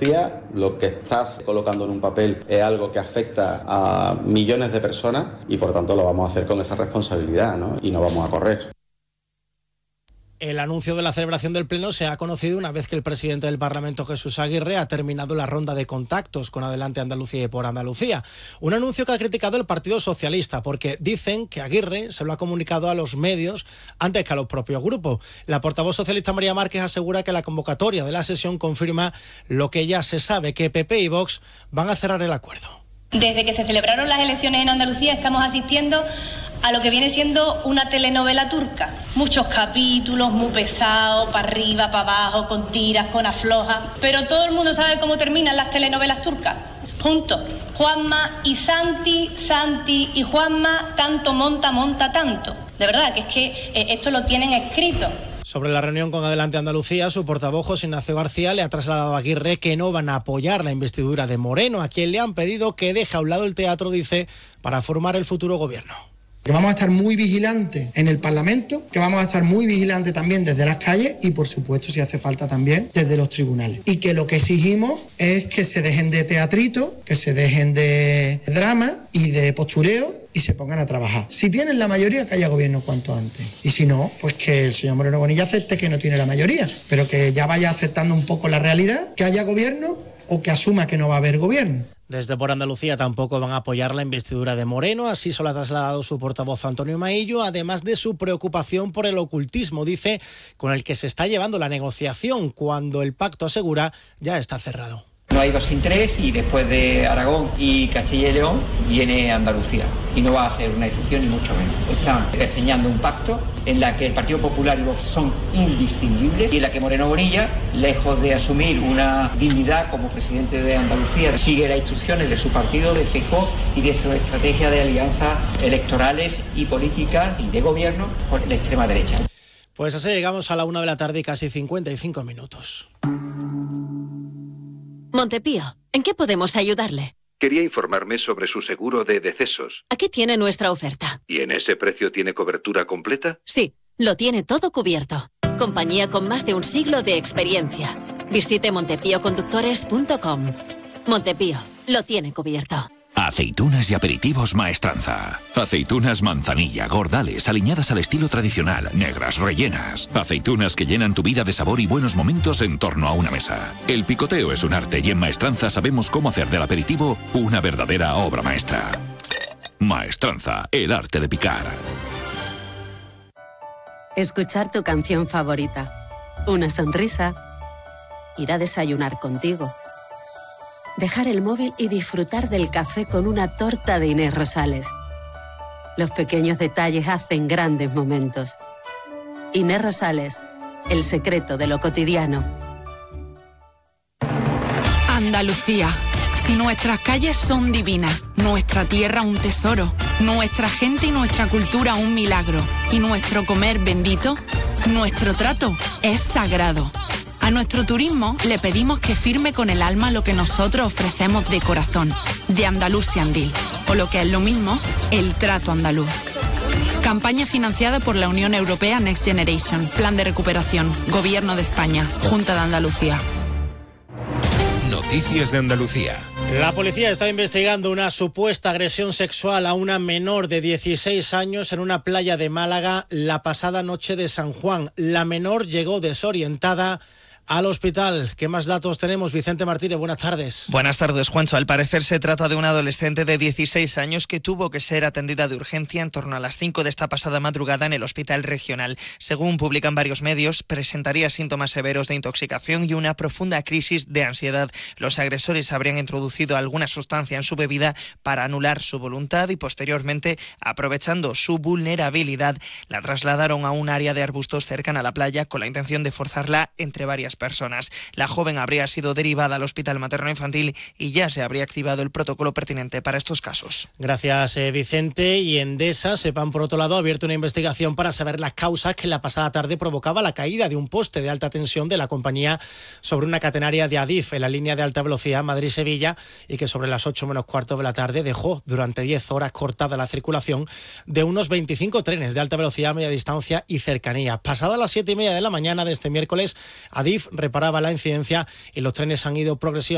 decía, lo que estás colocando en un papel es algo que afecta a millones de personas y por tanto lo vamos a hacer con esa responsabilidad, ¿no? Y no vamos a correr. El anuncio de la celebración del Pleno se ha conocido una vez que el presidente del Parlamento, Jesús Aguirre, ha terminado la ronda de contactos con Adelante Andalucía y por Andalucía. Un anuncio que ha criticado el Partido Socialista porque dicen que Aguirre se lo ha comunicado a los medios antes que a los propios grupos. La portavoz socialista María Márquez asegura que la convocatoria de la sesión confirma lo que ya se sabe, que PP y Vox van a cerrar el acuerdo. Desde que se celebraron las elecciones en Andalucía estamos asistiendo a lo que viene siendo una telenovela turca. Muchos capítulos, muy pesados, para arriba, para abajo, con tiras, con aflojas. Pero todo el mundo sabe cómo terminan las telenovelas turcas. Juntos, Juanma y Santi, Santi y Juanma, tanto monta, monta tanto. De verdad, que es que esto lo tienen escrito. Sobre la reunión con Adelante Andalucía, su portavoz José Ignacio García le ha trasladado a Aguirre que no van a apoyar la investidura de Moreno, a quien le han pedido que deje a un lado el teatro, dice, para formar el futuro gobierno. Que vamos a estar muy vigilantes en el Parlamento, que vamos a estar muy vigilantes también desde las calles y, por supuesto, si hace falta también desde los tribunales. Y que lo que exigimos es que se dejen de teatrito, que se dejen de drama y de postureo y se pongan a trabajar. Si tienen la mayoría, que haya gobierno cuanto antes. Y si no, pues que el señor Moreno Bonilla acepte que no tiene la mayoría, pero que ya vaya aceptando un poco la realidad, que haya gobierno o que asuma que no va a haber gobierno. Desde Por Andalucía tampoco van a apoyar la investidura de Moreno, así se lo ha trasladado su portavoz Antonio Maillo, además de su preocupación por el ocultismo, dice, con el que se está llevando la negociación, cuando el pacto, asegura, ya está cerrado. No hay 2 sin 3 y después de Aragón y Castilla y León viene Andalucía y no va a ser una excepción ni mucho menos. Están diseñando un pacto en la que el Partido Popular y Vox son indistinguibles y en la que Moreno Bonilla, lejos de asumir una dignidad como presidente de Andalucía, sigue las instrucciones de su partido, de Feijóo y de su estrategia de alianzas electorales y políticas y de gobierno con la extrema derecha. Pues así llegamos a la 1 de la tarde y casi 55 minutos. Montepío, ¿en qué podemos ayudarle? Quería informarme sobre su seguro de decesos. Aquí tiene nuestra oferta. ¿Y en ese precio tiene cobertura completa? Sí, lo tiene todo cubierto. Compañía con más de un siglo de experiencia. Visite montepíoconductores.com. Montepío, lo tiene cubierto. Aceitunas y aperitivos Maestranza. Aceitunas manzanilla, gordales, aliñadas al estilo tradicional, negras, rellenas. Aceitunas que llenan tu vida de sabor y buenos momentos en torno a una mesa. El picoteo es un arte y en Maestranza sabemos cómo hacer del aperitivo una verdadera obra maestra. Maestranza, el arte de picar. Escuchar tu canción favorita. Una sonrisa. Ir a desayunar contigo. Dejar el móvil y disfrutar del café con una torta de Inés Rosales. Los pequeños detalles hacen grandes momentos. Inés Rosales, el secreto de lo cotidiano. Andalucía. Si nuestras calles son divinas, nuestra tierra un tesoro, nuestra gente y nuestra cultura un milagro, y nuestro comer bendito, nuestro trato es sagrado. A nuestro turismo le pedimos que firme con el alma lo que nosotros ofrecemos de corazón, de Andalusiandil, o lo que es lo mismo, el trato andaluz. Campaña financiada por la Unión Europea Next Generation, Plan de Recuperación, Gobierno de España, Junta de Andalucía. Noticias de Andalucía. La policía está investigando una supuesta agresión sexual a una menor de 16 años en una playa de Málaga la pasada noche de San Juan. La menor llegó desorientada al hospital. ¿Qué más datos tenemos? Vicente Martínez, buenas tardes. Buenas tardes, Juancho. Al parecer se trata de una adolescente de 16 años que tuvo que ser atendida de urgencia en torno a las 5 de esta pasada madrugada en el hospital regional. Según publican varios medios, presentaría síntomas severos de intoxicación y una profunda crisis de ansiedad. Los agresores habrían introducido alguna sustancia en su bebida para anular su voluntad y posteriormente, aprovechando su vulnerabilidad, la trasladaron a un área de arbustos cercana a la playa con la intención de forzarla entre varias personas. La joven habría sido derivada al hospital materno-infantil y ya se habría activado el protocolo pertinente para estos casos. Gracias, Vicente. Y Endesa, sepan por otro lado, ha abierto una investigación para saber las causas que la pasada tarde provocaba la caída de un poste de alta tensión de la compañía sobre una catenaria de Adif en la línea de alta velocidad Madrid-Sevilla y que sobre las 8 menos cuarto de la tarde dejó durante 10 horas cortada la circulación de unos 25 trenes de alta velocidad, media distancia y cercanía. Pasadas las 7:30 de la mañana de este miércoles, Adif reparaba la incidencia y los trenes han ido progresivamente